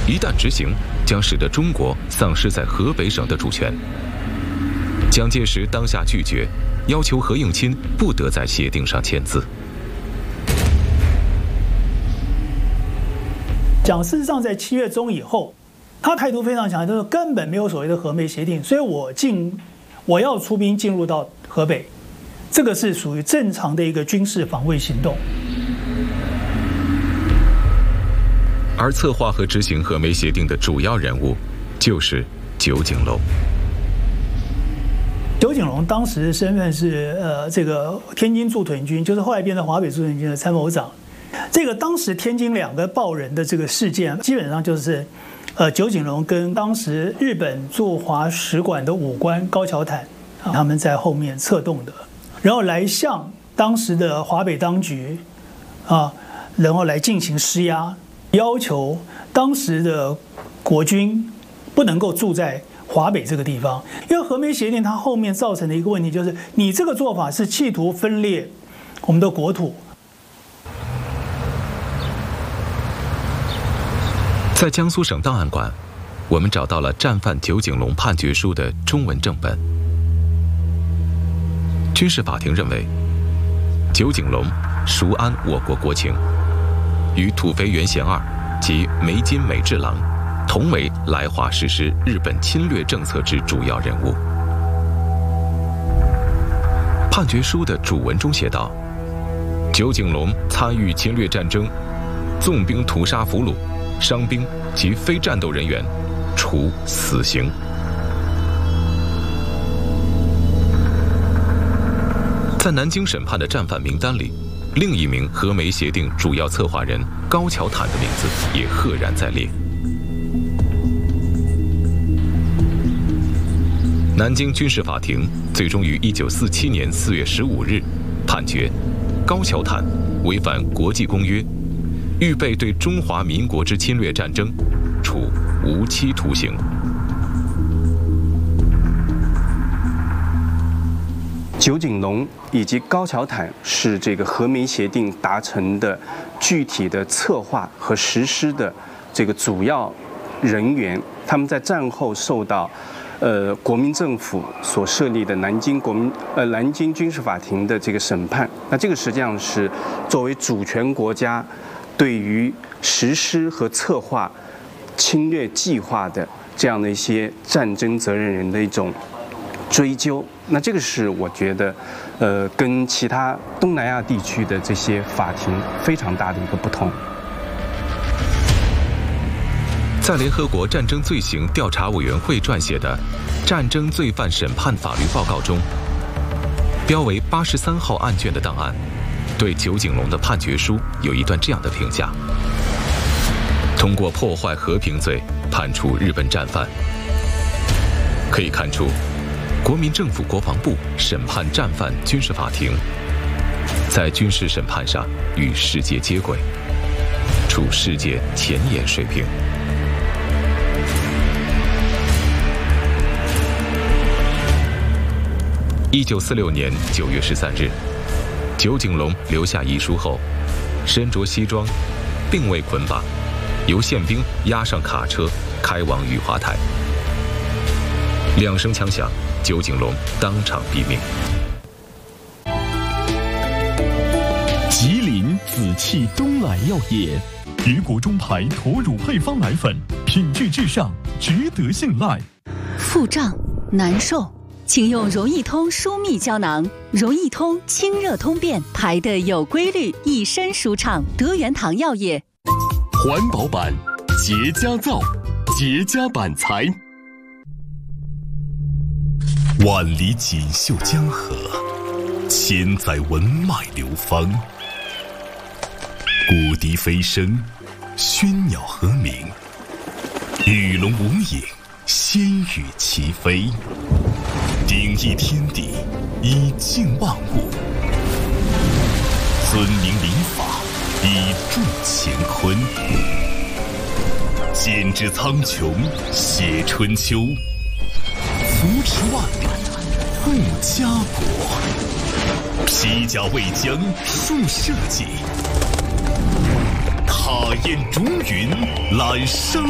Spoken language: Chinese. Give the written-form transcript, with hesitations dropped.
一旦执行，将使得中国丧失在河北省的主权。蒋介石当下拒绝，要求何应钦不得在协定上签字。 蒋事实上在7月中以后，他态度非常强，就是根本没有所谓的和美协定，所以我要出兵进入到河北，这个是属于正常的一个军事防卫行动。 而策划和执行和美协定的主要人物就是酒井隆。 酒井隆当时的身份是这个天津驻屯军，就是后来变成华北驻屯军的参谋长。这个当时天津2个爆人的这个事件，基本上就是酒井隆跟当时日本驻华使馆的武官高桥坦他们在后面策动的，然后来向当时的华北当局然后来进行施压，要求当时的国军不能够住在华北这个地方，因为和美协定它后面造成的一个问题就是，你这个做法是企图分裂我们的国土。 在江苏省档案馆，我们找到了战犯酒井隆判决书的中文正本。军事法庭认为，酒井隆熟谙我国国情，与土肥原贤二及梅津美治郎同为来华实施日本侵略政策之主要人物。判决书的主文中写道：酒井隆参与侵略战争，纵兵屠杀俘虏、伤兵及非战斗人员，处死刑。在南京审判的战犯名单里，另一名和美协定主要策划人高桥坦的名字也赫然在列。南京军事法庭最终于1947年4月15日判决高桥坦违反国际公约，预备对中华民国之侵略战争，处无期徒刑。 酒井隆以及高桥坦是这个和美协定达成的具体的策划和实施的这个主要人员，他们在战后受到国民政府所设立的南京军事法庭的这个审判。那这个实际上是作为主权国家对于实施和策划侵略计划的这样的一些战争责任人的一种追究。那这个是我觉得跟其他东南亚地区的这些法庭非常大的一个不同。 在联合国战争罪行调查委员会撰写的《战争罪犯审判法律报告》中，标为83号案卷的档案，对酒井隆的判决书有一段这样的评价：通过破坏和平罪判处日本战犯。可以看出，国民政府国防部审判战犯军事法庭，在军事审判上与世界接轨，处世界前沿水平。1946年9月13日，酒井隆留下遗书后，身着西装，并未捆绑，由宪兵押上卡车，开往雨花台。2声枪响，酒井隆当场毙命。 吉林紫气东来药业，于国中牌驼乳配方奶粉，品质至上，值得信赖。 腹胀难受，请用柔益通舒密胶囊，柔益通清热通便，排得有规律，一身舒畅。德元堂药业。 环保版结佳皂，结佳板材。万里锦绣江河，千载文脉流芳。古笛飞声，喧鸟和鸣，鱼龙无影，仙羽齐飞。鼎益天地，以静万物；尊明礼法，以助乾坤。剪纸苍穹，写春秋；扶持万里，护家国。披甲为将，树社稷；踏雁逐云，揽生。